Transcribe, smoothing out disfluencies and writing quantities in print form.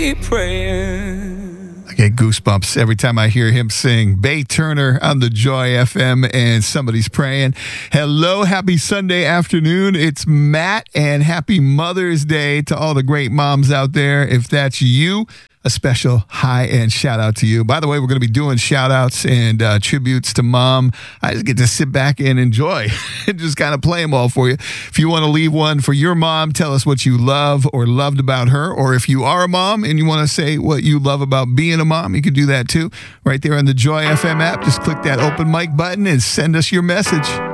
praying. I get goosebumps every time I hear him sing. Bay Turner on the Joy FM and Somebody's Praying. Hello, happy Sunday afternoon. It's Matt, and happy Mother's Day to all the great moms out there. If that's you, a special hi and shout out to you. By the way, we're going to be doing shout outs and tributes to mom. I just get to sit back and enjoy and just kind of play them all for you. If you want to leave one for your mom, tell us what you love or loved about her. Or if you are a mom and you want to say what you love about being a mom, you can do that too. Right there on the Joy FM app. Just click that open mic button and send us your message.